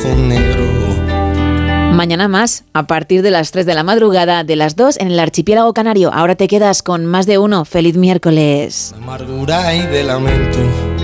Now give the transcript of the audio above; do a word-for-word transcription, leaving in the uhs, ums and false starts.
cajón negro. Mañana más, a partir de las tres de la madrugada, de las dos en el archipiélago canario. Ahora te quedas con Más de Uno. ¡Feliz miércoles! De amargura y de lamento.